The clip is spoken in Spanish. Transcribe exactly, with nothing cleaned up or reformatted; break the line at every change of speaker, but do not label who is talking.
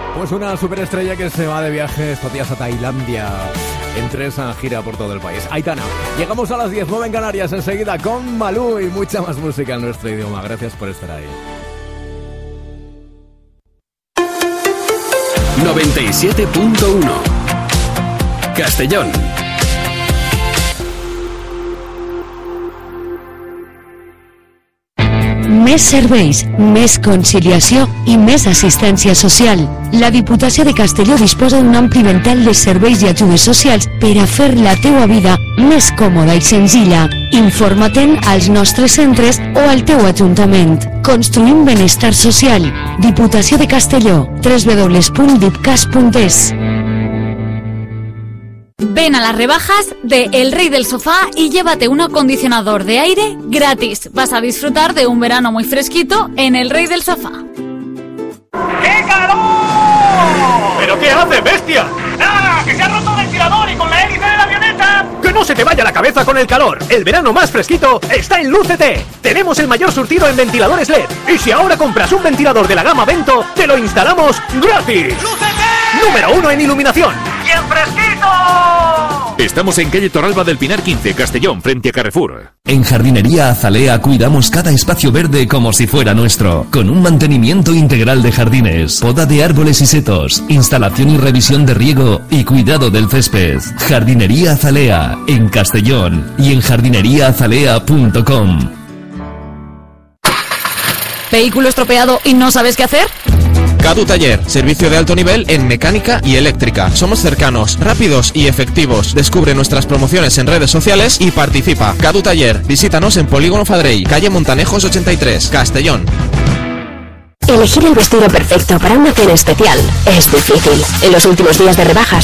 Pues una superestrella que se va de viaje estos días a Tailandia. Entre esa gira por todo el país. Aitana, llegamos a las diez, nueve en Canarias, enseguida con Malú y mucha más música en nuestro idioma. Gracias por estar ahí.
noventa y siete punto uno Castellón.
Més serveis, més conciliació i més assistència social. La Diputació de Castelló disposa d'un ampli ventall de serveis i ajudes socials per a fer la teua vida més còmoda i senzilla. Informa-te'n als nostres centres o al teu ajuntament. Construïm benestar social. Diputació de Castelló. doble u doble u doble u punt dipcas punt es.
Ven a las rebajas de El Rey del Sofá y llévate un acondicionador de aire gratis. Vas a disfrutar de un verano muy fresquito en El Rey del Sofá.
¡Qué calor!
¿Pero qué hace, bestia?
¡Nada! ¡Que se ha roto el ventilador y con la hélice de la avioneta!
¡Que no se te vaya la cabeza con el calor! El verano más fresquito está en Lucete. Tenemos el mayor surtido en ventiladores L E D. Y si ahora compras un ventilador de la gama Vento, te lo instalamos gratis.
¡Lucete!
Número uno en iluminación.
¡Y en fresquito!
Estamos en calle Torralba del Pinar quince, Castellón, frente a Carrefour.
En Jardinería Azalea cuidamos cada espacio verde como si fuera nuestro, con un mantenimiento integral de jardines, poda de árboles y setos, instalación y revisión de riego y cuidado del césped. Jardinería Azalea, en Castellón y en jardinería azalea punto com.
¿Vehículo estropeado y no sabes qué hacer?
Cadu Taller, servicio de alto nivel en mecánica y eléctrica. Somos cercanos, rápidos y efectivos. Descubre nuestras promociones en redes sociales y participa. Cadu Taller, visítanos en Polígono Fadrey, calle Montanejos ochenta y tres, Castellón.
Elegir el vestido perfecto para una cena especial es difícil. En los últimos días de rebajas,